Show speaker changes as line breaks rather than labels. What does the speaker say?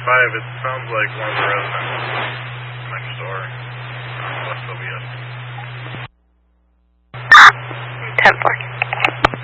5, it sounds like one of the residents next door. West OBS.
10-4.